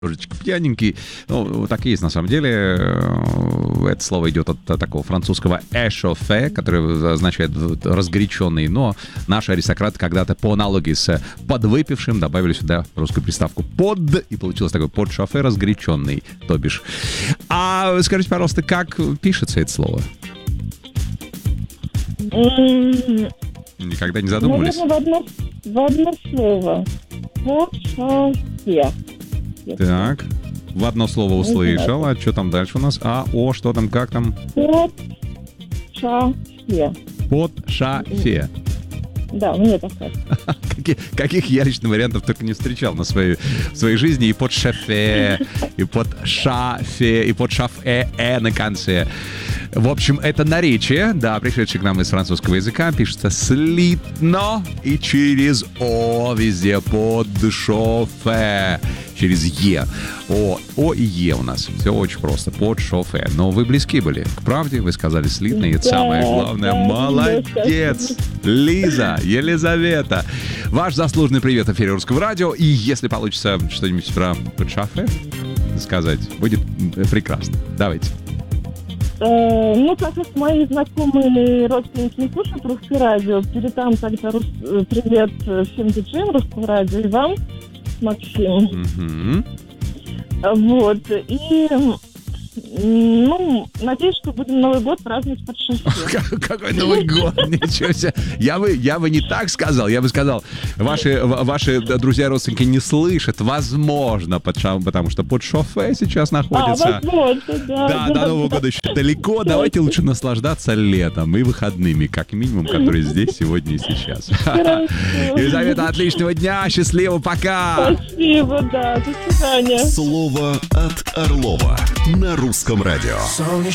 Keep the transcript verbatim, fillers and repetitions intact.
Немножечко пьяненький. Ну, так и есть на самом деле. Это слово идет от такого французского «échauffé», которое означает «разгоряченный». Но наши аристократы когда-то по аналогии с «подвыпившим» добавили сюда русскую приставку «под», и получилось такое «под-шофе» разгоряченный, то бишь. А скажите, пожалуйста, как пишется это слово? Никогда не задумывались? Наверное, в одно, в одно слово. «Под-шофе». Так, в одно слово услышал. А что там дальше у нас? А, о, что там, как там? Под шафе. Под шафе. Да, мне так кажется. Каких, каких я лично вариантов только не встречал на своей, в своей жизни. И под шафе, и под шафе, и под шафе, э на конце. В общем, это наречие, да, пришедшее к нам из французского языка, пишется слитно и через о везде, под шофе, через е. О, о и е у нас. Все очень просто, под шофе. Но вы близки были к правде, вы сказали слитно, и это Да, самое главное. да, Молодец! Лиза, Елизавета. Ваш заслуженный привет в эфире Русского радио. И если получится что-нибудь про под шофе сказать, будет прекрасно. Давайте. Э, ну, так как мои знакомые родственники не слушают русское радио, передам тогда рус... привет всем диджеям русского радио и вам, Максим. Угу. Вот. И, ну, надеюсь, что будем Новый год праздновать под шофе. Какой Новый год? Ничего себе. Я бы, я бы не так сказал. Я бы сказал, ваши, ваши друзья и родственники не слышат, возможно, потому что под шофе сейчас находится. А, возможно, да. Да, до Нового года еще далеко. Давайте лучше наслаждаться летом и выходными, как минимум, которые здесь, сегодня и сейчас. Елизавета, отличного дня, счастливо, пока! Спасибо, да, до свидания. Слово от Орлова на Русском радио.